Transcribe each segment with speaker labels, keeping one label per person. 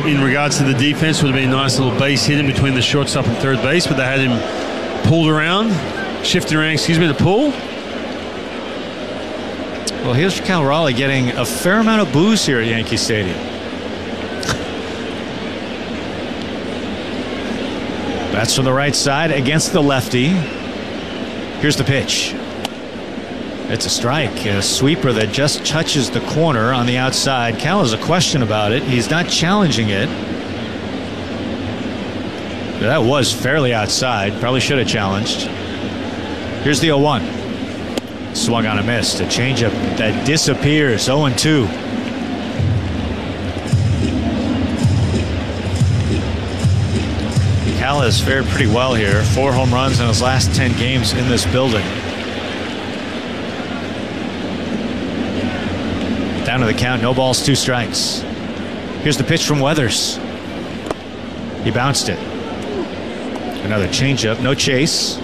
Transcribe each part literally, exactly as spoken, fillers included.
Speaker 1: in regards to the defense would have been a nice little base hit in between the shortstop and third base, but they had him pulled around, shifted around, excuse me, to pull.
Speaker 2: Well, here's Cal Raleigh getting a fair amount of boos here at Yankee Stadium. That's from the right side against the lefty. Here's the pitch. It's a strike, a sweeper that just touches the corner on the outside. Cal has a question about it. He's not challenging it. That was fairly outside. Probably should have challenged. Here's the oh one. Swung on a miss. A changeup that disappears. oh and two. Cal has fared pretty well here. Four home runs in his last ten games in this building. Down to the count. No balls, two strikes. Here's the pitch from Weathers. He bounced it. Another changeup. No chase.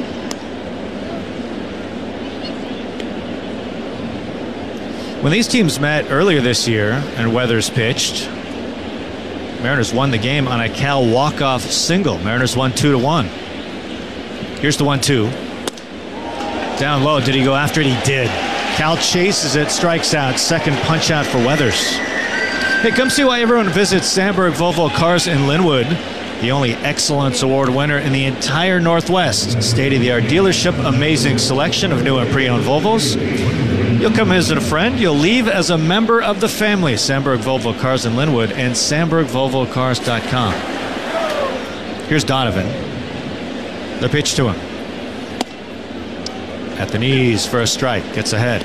Speaker 2: When these teams met earlier this year and Weathers pitched, Mariners won the game on a Cal walk-off single. Mariners won two to one. Here's the one two. Down low. Did he go after it? He did. Cal chases it, strikes out. Second punch out for Weathers. Hey, come see why everyone visits Sandberg Volvo Cars in Linwood, the only Excellence Award winner in the entire Northwest. State-of-the-art dealership, amazing selection of new and pre-owned Volvos. You'll come visit a friend. You'll leave as a member of the family. Sandberg Volvo Cars in Linwood and Sandberg Volvo Cars dot com. Here's Donovan. The pitch to him. At the knees for a strike. Gets ahead.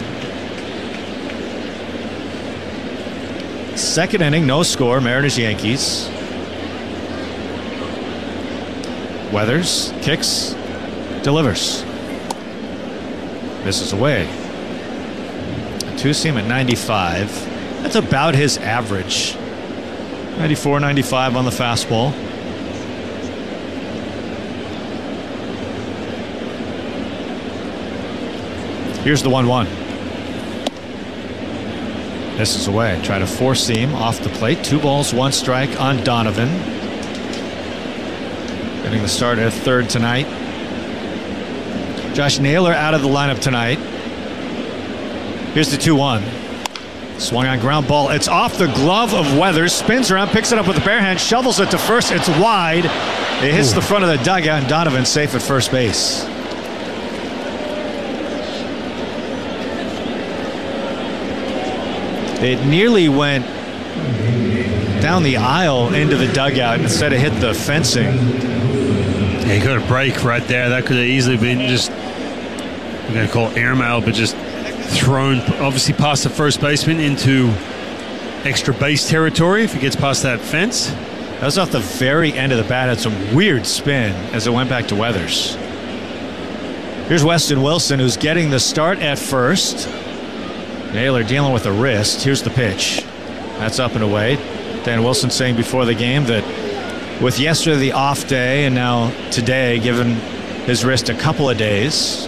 Speaker 2: Second inning, no score. Mariners Yankees. Weathers kicks, delivers. Misses away. Two seam at ninety-five. That's about his average. ninety-four, ninety-five on the fastball. Here's the one one. Misses away. Try to four seam off the plate. Two balls, one strike on Donovan. Getting the start at third tonight. Josh Naylor out of the lineup tonight. Here's the two one. Swung on ground ball. It's off the glove of Weathers. Spins around, picks it up with the bare hand, shovels it to first. It's wide. It hits Ooh. the front of the dugout, and Donovan's safe at first base. It nearly went down the aisle into the dugout instead of hit the fencing.
Speaker 1: Yeah, he got a break right there. That could have easily been just, I'm going to call it airmail, but just thrown obviously past the first baseman into extra base territory if he gets past that fence.
Speaker 2: That was off the very end of the bat. Had some weird spin as it went back to Weathers. Here's Weston Wilson, who's getting the start at first. Naylor dealing with a wrist. Here's the pitch. That's up and away. Dan Wilson saying before the game that with yesterday the off day and now today giving his wrist a couple of days.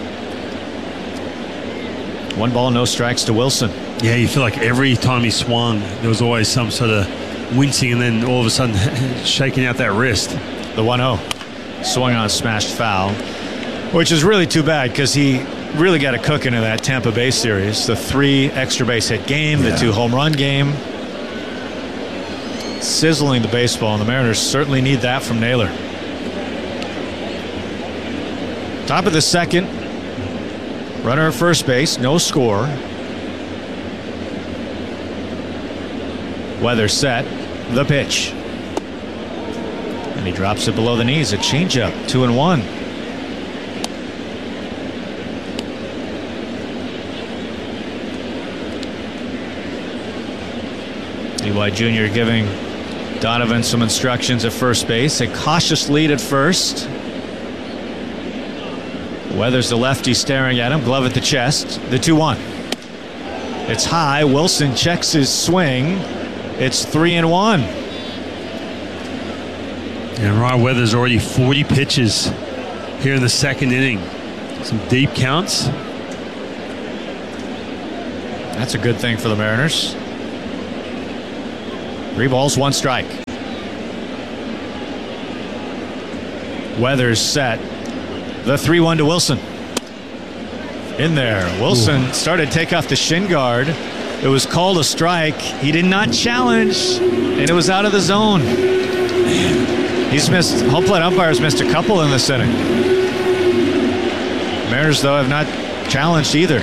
Speaker 2: One ball, no strikes to Wilson.
Speaker 1: Yeah, you feel like every time he swung, there was always some sort of wincing and then all of a sudden shaking out that wrist.
Speaker 2: The one oh. Swung on, smashed foul, which is really too bad because he really got a cooking in that Tampa Bay series. The three extra base hit game, yeah. the two home run game. Sizzling the baseball, and the Mariners certainly need that from Naylor. Top of the second. Runner at first base, no score. Weather set, the pitch. And he drops it below the knees. A changeup, two and one. Eli Junior giving Donovan some instructions at first base. A cautious lead at first. Weathers the lefty staring at him. Glove at the chest. The two one. It's high. Wilson checks his swing. It's three and one.
Speaker 1: And Ryan Weathers already forty pitches here in the second inning. Some deep counts.
Speaker 2: That's a good thing for the Mariners. Three balls, one strike. Weathers set. The three one to Wilson. In there. Wilson Ooh. started to take off the shin guard. It was called a strike. He did not challenge, and it was out of the zone. He's missed, home plate umpires missed a couple in this inning. Mariners, though, have not challenged either.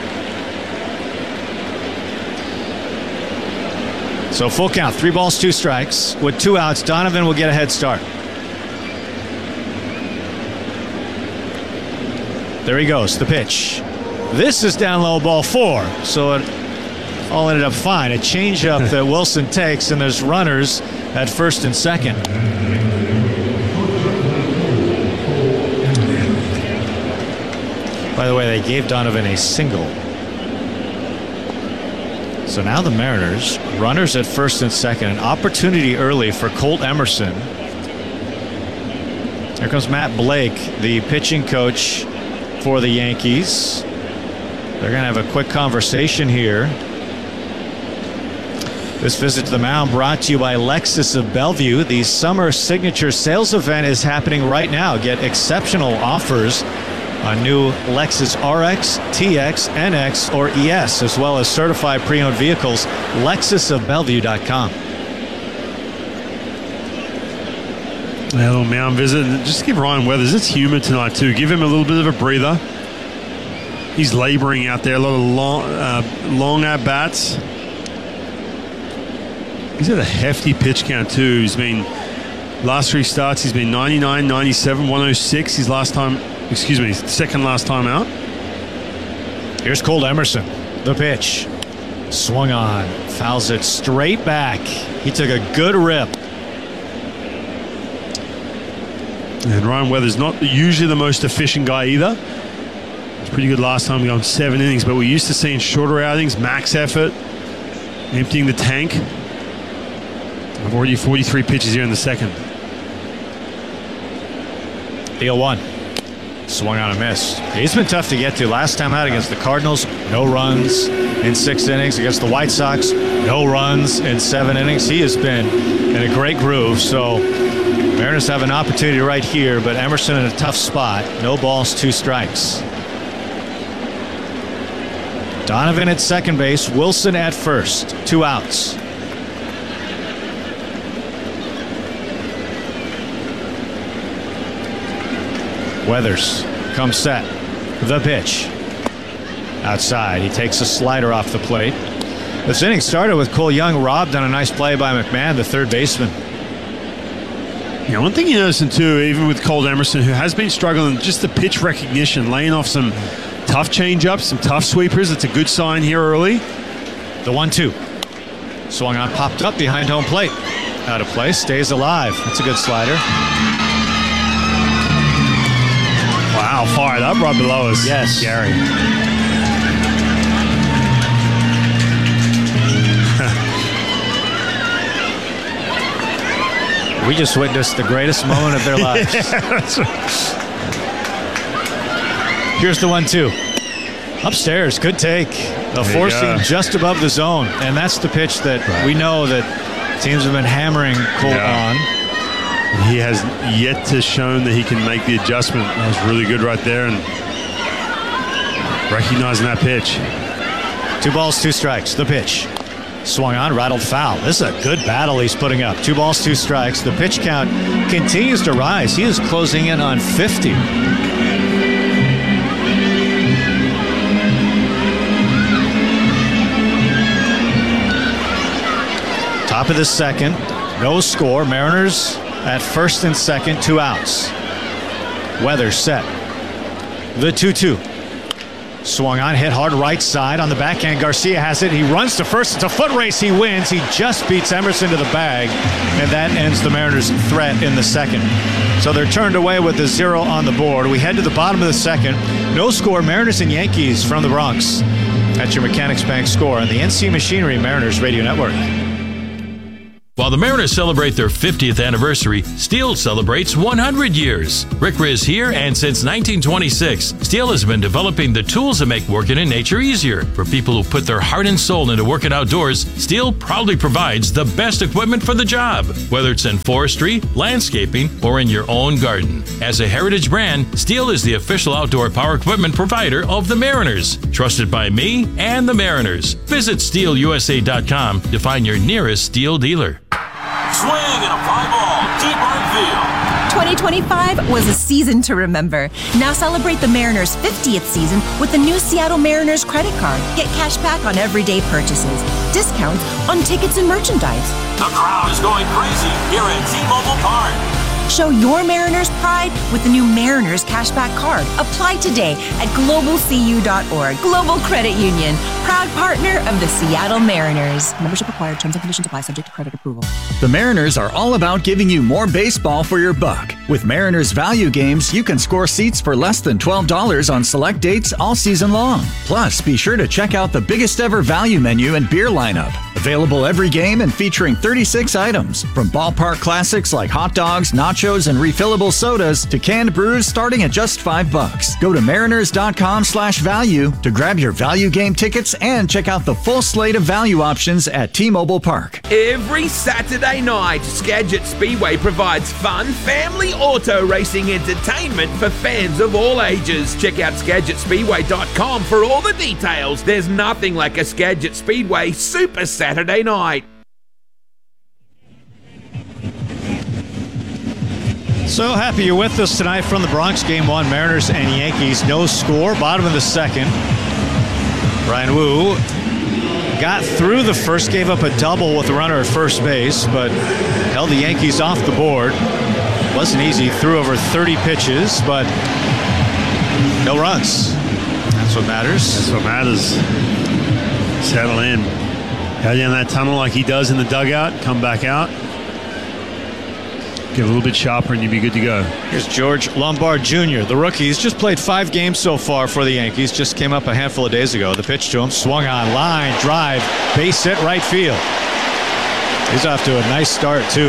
Speaker 2: So full count, three balls, two strikes. With two outs, Donovan will get a head start. There he goes, the pitch. This is down low, ball four. So it all ended up fine. A changeup that Wilson takes, and there's runners at first and second. By the way, they gave Donovan a single. So now the Mariners, runners at first and second, an opportunity early for Colt Emerson. Here comes Matt Blake, the pitching coach for the Yankees. They're going to have a quick conversation here. This visit to the mound brought to you by Lexus of Bellevue. The summer signature sales event is happening right now. Get exceptional offers on new Lexus R X, T X, N X, or E S, as well as certified pre-owned vehicles. Lexus of Bellevue dot com.
Speaker 1: A little mound visit. Just give Ryan Weathers, it's humid tonight too. Give him a little bit of a breather. He's laboring out there. A lot of long, uh, long at-bats. He's had a hefty pitch count too. He's been, last three starts, he's been ninety-nine, ninety-seven, one oh six. His last time, excuse me, second last time out.
Speaker 2: Here's Colt Emerson. The pitch. Swung on. Fouls it straight back. He took a good rip.
Speaker 1: And Ryan Weathers not usually the most efficient guy either. It's pretty good last time, going seven innings, but we're used to seeing shorter outings, max effort, emptying the tank. I've already forty-three pitches here in the second.
Speaker 2: The oh one. Swung on a miss. He's been tough to get to. Last time out against the Cardinals, no runs in six innings. Against the White Sox, no runs in seven innings. He has been in a great groove. So Mariners have an opportunity right here, but Emerson in a tough spot. No balls, two strikes. Donovan at second base, Wilson at first. Two outs. Weathers comes set. The pitch. Outside. He takes a slider off the plate. This inning started with Cole Young robbed on a nice play by McMahon, the third baseman.
Speaker 1: Yeah, one thing you're noticing too, even with Colt Emerson, who has been struggling, just the pitch recognition, laying off some tough changeups, some tough sweepers. It's a good sign here early.
Speaker 2: The one two. Swung on, popped up behind home plate. Out of place, stays alive. That's a good slider.
Speaker 1: Wow, fired up right below us.
Speaker 2: Yes.
Speaker 1: Gary.
Speaker 2: We just witnessed the greatest moment of their lives.
Speaker 1: Yeah, that's right.
Speaker 2: Here's the one two. Upstairs, good take. A four seam just above the zone. And that's the pitch that right. we know that teams have been hammering Colt yeah. on.
Speaker 1: He has yet to show that he can make the adjustment. That was really good right there, and recognizing that pitch.
Speaker 2: Two balls, two strikes. The pitch. Swung on, rattled foul. This is a good battle he's putting up. Two balls, two strikes. The pitch count continues to rise. He is closing in on fifty. Top of the second. No score. Mariners at first and second, two outs. Weathers set. The two two. Swung on, hit hard right side on the backhand. Garcia has it. He runs to first. It's a foot race. He wins. He just beats Emerson to the bag, and that ends the Mariners' threat in the second. So they're turned away with a zero on the board. We head to the bottom of the second. No score. Mariners and Yankees from the Bronx. That's your Mechanics Bank score on the N C Machinery Mariners Radio Network.
Speaker 3: While the Mariners celebrate their fiftieth anniversary, Steel celebrates one hundred years. Rick Riz here, and since nineteen twenty-six, Steel has been developing the tools that make working in nature easier. For people who put their heart and soul into working outdoors, Steel proudly provides the best equipment for the job, whether it's in forestry, landscaping, or in your own garden. As a heritage brand, Steel is the official outdoor power equipment provider of the Mariners, trusted by me and the Mariners. Visit steel u s a dot com to find your nearest Steel dealer.
Speaker 4: Swing and a fly ball, deep right field.
Speaker 5: twenty twenty-five was a season to remember. Now celebrate the Mariners' fiftieth season with the new Seattle Mariners credit card. Get cash back on everyday purchases, discounts on tickets and merchandise.
Speaker 4: The crowd is going crazy here at T-Mobile Park.
Speaker 5: Show your Mariners pride with the new Mariners Cashback Card. Apply today at global c u dot org. Global Credit Union, proud partner of the Seattle Mariners. Membership required. Terms and conditions apply. Subject to credit approval.
Speaker 6: The Mariners are all about giving you more baseball for your buck. With Mariners Value Games, you can score seats for less than twelve dollars on select dates all season long. Plus, be sure to check out the biggest ever value menu and beer lineup. Available every game and featuring thirty-six items. From ballpark classics like hot dogs, nachos, and refillable sodas to canned brews starting at just five bucks. Go to mariners dot com slash value to grab your value game tickets and check out the full slate of value options at T-Mobile Park.
Speaker 7: Every Saturday night, Skagit Speedway provides fun, family auto racing entertainment for fans of all ages. Check out skagit speedway dot com for all the details. There's nothing like a Skagit Speedway Super Saturday night.
Speaker 2: So happy you're with us tonight from the Bronx. Game one, Mariners and Yankees. No score, bottom of the second. Bryan Woo got through the first, gave up a double with the runner at first base, but held the Yankees off the board. Wasn't easy, threw over thirty pitches, but no runs. That's what matters.
Speaker 1: That's what matters. Settle in. Head down that tunnel like he does in the dugout, come back out. Get a little bit sharper and you'll be good to go.
Speaker 2: Here's George Lombard Junior The rookie. He's just played five games so far for the Yankees. Just came up a handful of days ago. The pitch to him, swung on, line, drive, base hit right field. He's off to a nice start, too.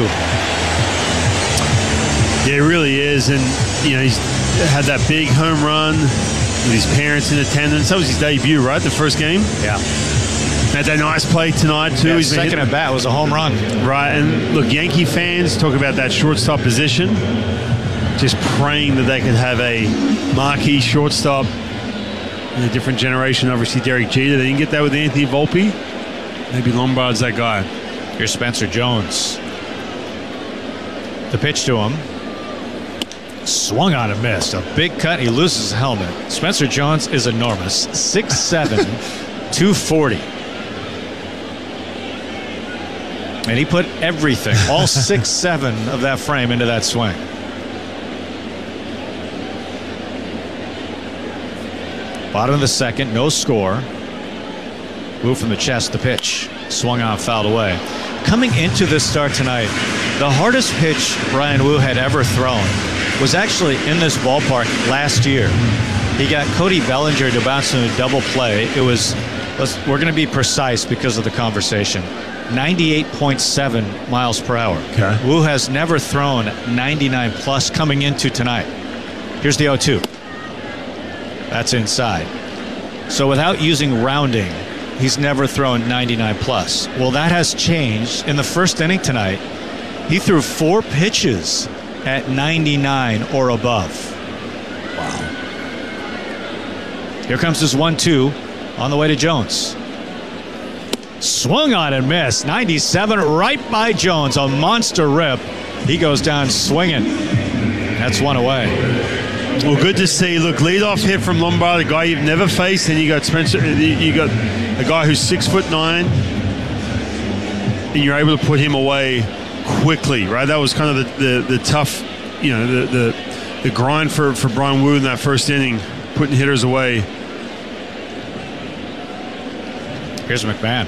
Speaker 1: Yeah, he really is. And, you know, he's had that big home run with his parents in attendance. That was his debut, right? The first game?
Speaker 2: Yeah.
Speaker 1: Had that nice play tonight, too.
Speaker 2: Yeah,
Speaker 1: He's
Speaker 2: second at bat was a home run.
Speaker 1: Right, and look, Yankee fans talk about that shortstop position, just praying that they could have a marquee shortstop in a different generation. Obviously, Derek Jeter. They didn't get that with Anthony Volpe. Maybe Lombard's that guy.
Speaker 2: Here's Spencer Jones. The pitch to him. Swung on and missed. A big cut. He loses his helmet. Spencer Jones is enormous. six seven, two forty. And he put everything, all six seven of that frame into that swing. Bottom of the second, no score. Move from the chest, the pitch. Swung on, fouled away. Coming into this start tonight, the hardest pitch Bryan Woo had ever thrown was actually in this ballpark last year. He got Cody Bellinger to bounce in a double play. It was, let's, we're going to be precise because of the conversation, ninety-eight point seven miles per hour.
Speaker 1: Okay.
Speaker 2: Woo has never thrown ninety-nine plus coming into tonight. Here's the oh two. That's inside. So without using rounding, he's never thrown ninety-nine plus. Well, that has changed. In the first inning tonight, he threw four pitches at ninety-nine or above. Wow. Here comes his one two on the way to Jones. Swung on and missed. ninety-seven right by Jones. A monster rip. He goes down swinging. That's one away.
Speaker 1: Well, good to see. Look, leadoff hit from Lombard, a guy you've never faced, and you got Spencer. You got a guy who's six foot nine, and you're able to put him away quickly, right? That was kind of the, the, the tough, you know, the, the the grind for for Bryan Woo in that first inning, putting hitters away.
Speaker 2: Here's McMahon.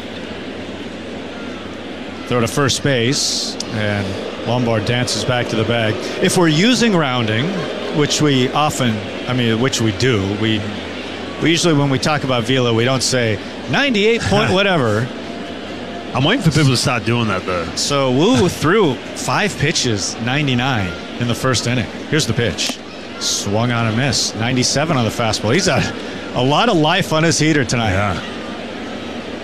Speaker 2: Throw to first base, and Lombard dances back to the bag. If we're using rounding, which we often, I mean, which we do, we we usually, when we talk about velo, we don't say ninety-eight point whatever.
Speaker 1: I'm waiting for people to start doing that, though.
Speaker 2: So Wu threw five pitches, ninety-nine in the first inning. Here's the pitch. Swung on a miss. ninety-seven on the fastball. He's a, a lot of life on his heater tonight.
Speaker 1: Yeah.